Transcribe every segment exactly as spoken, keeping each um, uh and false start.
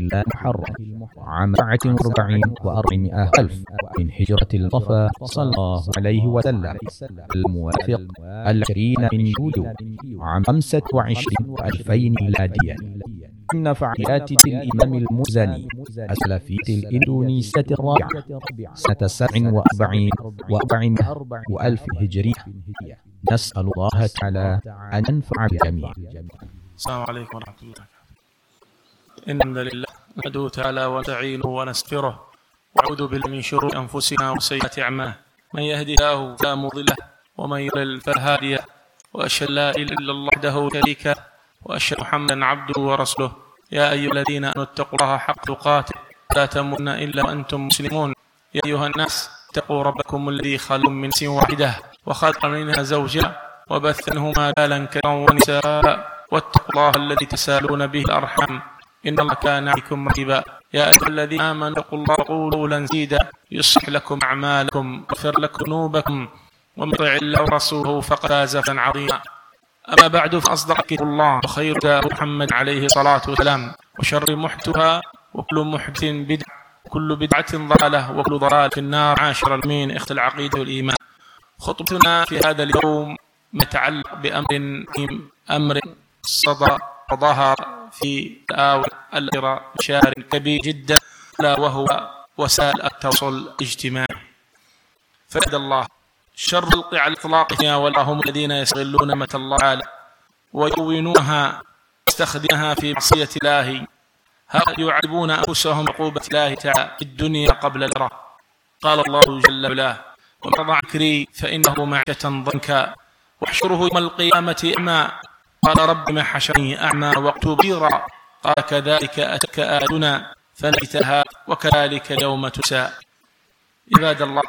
الله المحرم عام سبعة وأربعين وأربعمائة ألف من هجرة المصطفى صلى الله عليه وسلم، الموافق العشرين من يوليو عام خمسة وعشرين وألفين ميلاديا، ضمن فعاليات الإمام المزني السلفية الإندونيسية الرابعة سنة سبع وأربعين وأربعمائة وألف هجرية. نسأل الله تعالى أن ينفع بالجميع. السلام عليكم ورحمة الله وبركاته. إن الحمد لله نحمده تعالى ونستعينه ونستغفره ونعوذ بالله من شرور أنفسنا وسيئات أعمالنا، من يهده الله فلا مضل له ومن يضلل فلا هادي له، وأشهد أن لا إله إلا الله وحده لا شريك له وأشهد أن محمدا عبده ورسوله. يا أيها الذين آمنوا اتقوا الله حق تقاته ولا تموتن إلا وأنتم مسلمون. يا أيها الناس اتقوا ربكم الذي خلقكم من نفس واحدة وخلق منها زوجها وبث منهما رجالا كثيرا ونساء، واتقوا الله الذي تسالون به الأرحام إن الله كان عليكم رقيبا. يا أيها الذين آمنوا اتقوا الله وقولوا قولا سديدا يصلح لكم أعمالكم ويغفر لكم ذنوبكم، ومن يطع الله ورسوله فقد فاز فوزا عظيما. أما بعد، فأصدق كتاب الله وخير هدى محمد عليه الصلاة والسلام، وشر محدثاتها وكل محدث بدعة وكل بدعة ضلالة وكل ضلالة في النار. عاشر المؤمنين إخوة العقيدة والإيمان، خطبتنا في هذا اليوم متعلق بأمر أمر صدر وظهر في الآونة الأخيرة بشار كبير جدا، لا وهو وسائل التواصل الاجتماعي. فإذا الله شر الخلق على إطلاقها ولا هم الذين يستغلون نعمة الله تعالى ويؤونونها ويستخدمونها في معصية الله، هؤلاء يعذبون أنفسهم عقوبة الله تعالى في الدنيا قبل الآخرة. قال الله جل وعلا: ومن أعرض عن ذكري فإنه معيشة ضنكا واحشره يوم القيامة أعمى قال رب ما حشرني أعمى وقت بصيرا قال كذلك أتتك آياتنا فنسيتها وكذلك اليوم تنسى. عباد الله،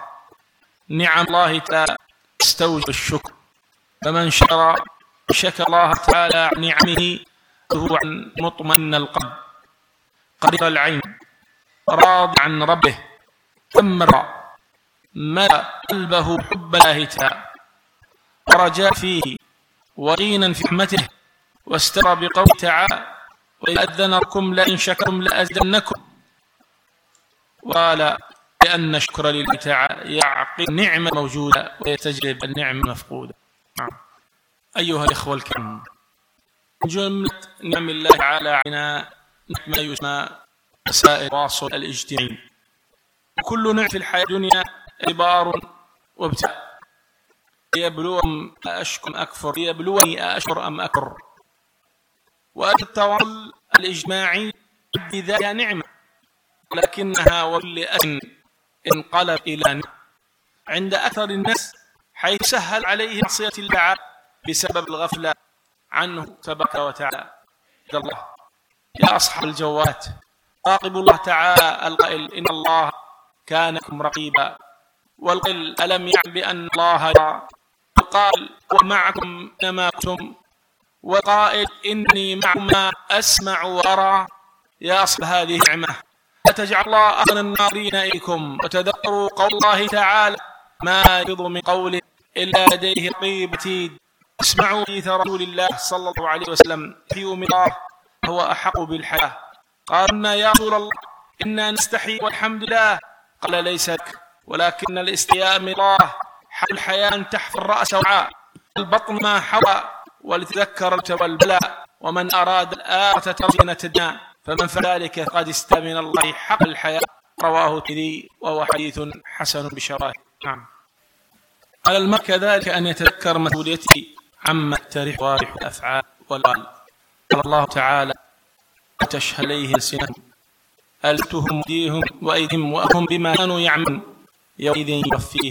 نعم الله تعالى تستوجب الشكر، فمن شكر شكر الله تعالى عن نعمه هو عن مطمئن القلب قرير العين راض عن ربه، ثمر ملأ قلبه حب الله تعالى ورجاء فيه وغينا في رحمته، واسترى بقوله تعالى: وإذا أذن ربكم لئن شكرتم لأزيدنكم. وقال لأن الشكر لله تعالى يعقب نعمة موجودة ويتجلب النعمة مفقودة. أيها الإخوة الكرام، جملة نعم الله تعالى علينا ما يسمى وسائل التواصل الاجتماعي. كل نوع في الحياة الدنيا اختبار وابتلاء، ليبلوكم أشكر أم أكفر، ليبلوني أشكر أم أكفر. والتواصل الاجتماعي بذاتها نعمة، لكنها ولأن انقلب إلى نعمة عند أكثر الناس، حيث سهل عليه معصية الله بسبب الغفلة عنه تبارك وتعالى. الله يا أصحاب الجوالات راقبوا الله تعالى القائل: إن الله كان لكم رقيبا، والقائل: ألم يعلم بأن الله يرى، وقال: ومعكم إنما كنتم، وقائل: إني معكم أسمع وأرى. يا أصحاب هذه النعمة لا تجعل الله أغنى الناظرين إليكم، وتذكروا قول الله تعالى: ما يلفظ من قول إلا لديه رقيب عتيد. اسمعوا حديث رسول الله صلى الله عليه وسلم: حي من الله هو أحق بالحياة. قالنا: يا رسول الله إنا نستحي والحمد لله. قال: ليس لك، ولكن الاستحياء من الله. حال الحياة أن تحفظ الرأس وعاء البطن ما حوى، ولتذكر والبلاء، ومن أراد الآخرة ترجينا تدنا، فمن فذلك قد استمن الله حق الحياة. رواه الترمذي وهو حديث حسن بشواهد. نعم. على المرء كذلك أن يتذكر مسؤوليته عما ترح وارح الأفعال والقال. قال الله تعالى: وتشهد عليه ألسنتهم ألسنتهم وديهم وأيديهم وهم بما كانوا يعملون يومئذ يوفيهم